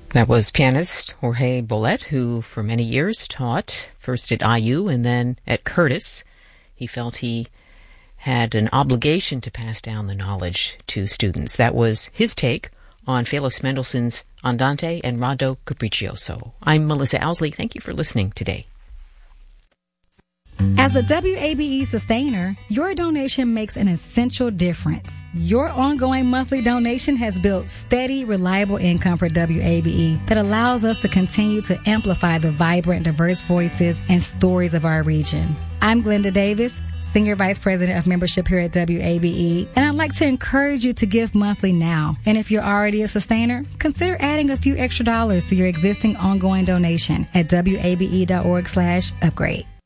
That was pianist Jorge Bolet, who for many years taught first at IU and then at Curtis. He felt he had an obligation to pass down the knowledge to students. That was his take on Felix Mendelssohn's Andante and Rondo Capriccioso. I'm Melissa Owsley. Thank you for listening today. As a WABE sustainer, your donation makes an essential difference. Your ongoing monthly donation has built steady, reliable income for WABE that allows us to continue to amplify the vibrant, diverse voices and stories of our region. I'm Glenda Davis, Senior Vice President of Membership here at WABE, and I'd like to encourage you to give monthly now. And if you're already a sustainer, consider adding a few extra dollars to your existing ongoing donation at wabe.org/upgrade.